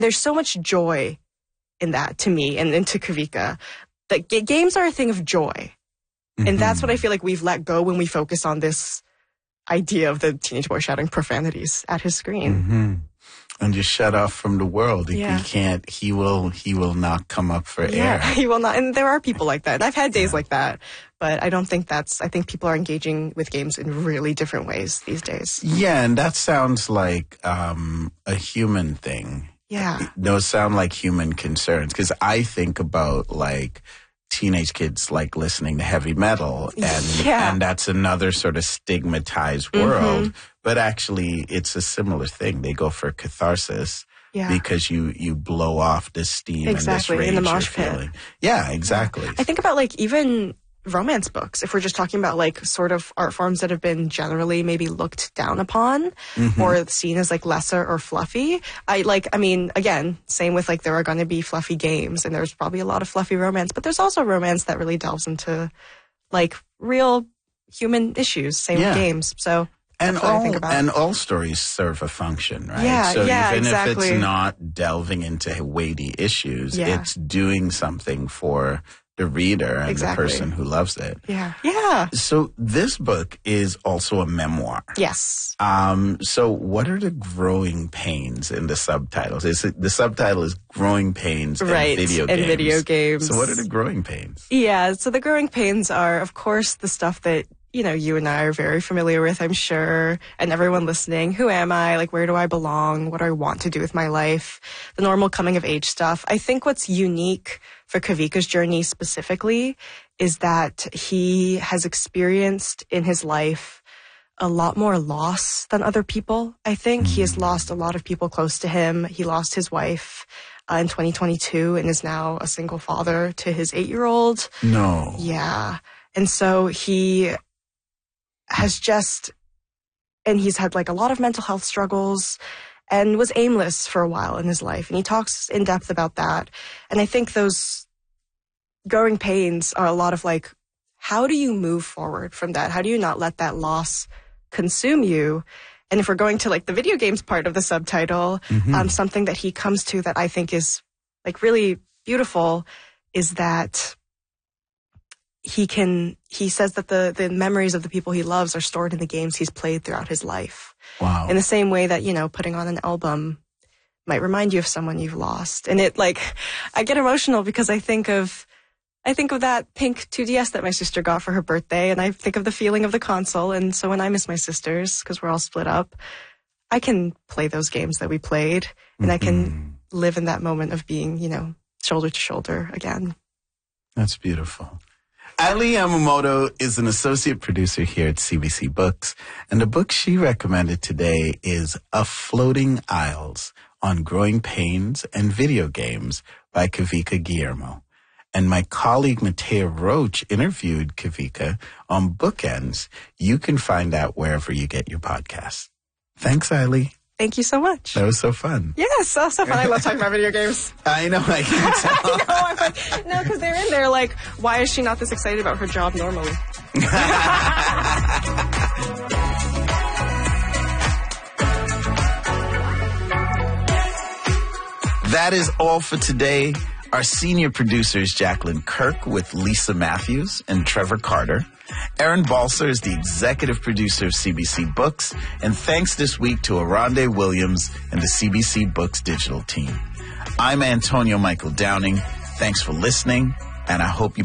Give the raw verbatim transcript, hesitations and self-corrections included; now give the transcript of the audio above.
there's so much joy in that to me and, and to Kavika. That g- games are a thing of joy. Mm-hmm. And that's what I feel like we've let go when we focus on this idea of the teenage boy shouting profanities at his screen. Mm-hmm. And just shut off from the world. He, yeah. he can't, he will, he will not come up for yeah, air. He will not. And there are people like that. And I've had days yeah. like that, but I don't think that's, I think people are engaging with games in really different ways these days. Yeah. And that sounds like, um, a human thing. Yeah. Those sound like human concerns. Cause I think about like, teenage kids like listening to heavy metal and yeah. and that's another sort of stigmatized world. Mm-hmm. But actually it's a similar thing. They go for catharsis yeah. because you you blow off this steam exactly. and this rage in the mosh you're pit. feeling. Yeah, exactly. I think about like even romance books, if we're just talking about like sort of art forms that have been generally maybe looked down upon mm-hmm. or seen as like lesser or fluffy. I like, I mean, again, same with like there are going to be fluffy games and there's probably a lot of fluffy romance, but there's also romance that really delves into like real human issues, same yeah. with games. So and all, and all stories serve a function, right? Yeah, so yeah, even exactly. if it's not delving into weighty issues, yeah. it's doing something for the reader and exactly. the person who loves it. Yeah. Yeah. So this book is also a memoir. Yes. Um, so what are the growing pains in the subtitles? Is it, the subtitle is Growing Pains right. in Video and Games. video games. So what are the growing pains? Yeah. So the growing pains are, of course, the stuff that, you know, you and I are very familiar with, I'm sure, and everyone listening. Who am I? Like, where do I belong? What do I want to do with my life? The normal coming of age stuff. I think what's unique for Kavika's journey specifically is that he has experienced in his life a lot more loss than other people. I think mm. he has lost a lot of people close to him. He lost his wife uh, in twenty twenty-two and is now a single father to his eight-year-old. No. Yeah. And so he has just, and he's had like a lot of mental health struggles and was aimless for a while in his life. And he talks in depth about that. And I think those growing pains are a lot of like, how do you move forward from that? How do you not let that loss consume you? And if we're going to like the video games part of the subtitle, mm-hmm. um, something that he comes to that I think is like really beautiful is that he can, he says that the, the memories of the people he loves are stored in the games he's played throughout his life. Wow. In the same way that, you know, putting on an album might remind you of someone you've lost. And it like, I get emotional because I think of, I think of that pink two D S that my sister got for her birthday. And I think of the feeling of the console. And so when I miss my sisters, because we're all split up, I can play those games that we played and mm-hmm. I can live in that moment of being, you know, shoulder to shoulder again. That's beautiful. Ali Yamamoto is an associate producer here at C B C Books, and the book she recommended today is A Floating Isles on Growing Pains and Video Games by Kavika Guillermo. And my colleague Mattea Roach interviewed Kavika on Bookends. You can find that wherever you get your podcasts. Thanks, Ali. Thank you so much. That was so fun. Yes, so, so fun. I love talking about video games. I know, I can tell. I know, I'm like, no, because they're in there like, why is she not this excited about her job normally? That is all for today. Our senior producers, Jacqueline Kirk with Lisa Matthews and Trevor Carter. Aaron Balser is the executive producer of C B C Books. And thanks this week to Aronde Williams and the C B C Books digital team. I'm Antonio Michael Downing. Thanks for listening, and I hope you